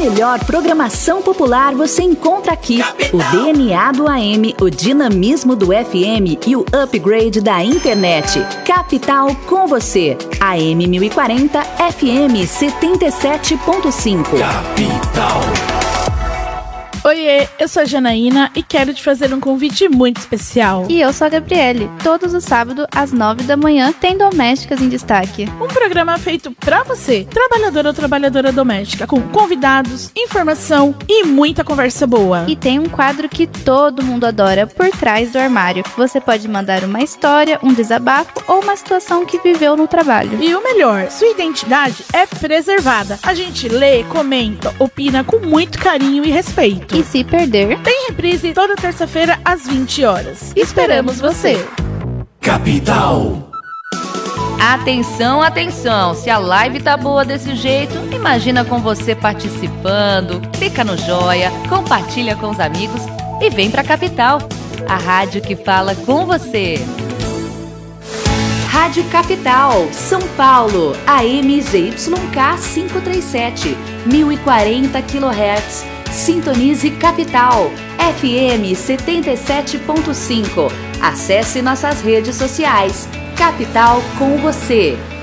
melhor programação popular você encontra aqui. Capital. O DNA do AM, o dinamismo do FM e o upgrade da internet. Capital com você. AM 1040, FM 77.5. Capital. Oiê, eu sou a Janaína e quero te fazer um convite muito especial. E eu sou a Gabriele. Todos os sábados, às 9 da manhã, tem Domésticas em Destaque. Um programa feito pra você, trabalhador ou trabalhadora doméstica, com convidados, informação e muita conversa boa. E tem um quadro que todo mundo adora, Por Trás do Armário. Você pode mandar uma história, um desabafo ou uma situação que viveu no trabalho. E o melhor, sua identidade é preservada. A gente lê, comenta, opina com muito carinho e respeito. E se perder, tem reprise toda terça-feira às 20 horas. Esperamos você! Capital. Atenção, atenção! Se a live tá boa desse jeito, imagina com você participando. Clica no joia, compartilha com os amigos e vem pra Capital, a rádio que fala com você. Rádio Capital, São Paulo, AM ZYK 537, 1040 kHz. Sintonize Capital, FM 77.5. Acesse nossas redes sociais. Capital com você.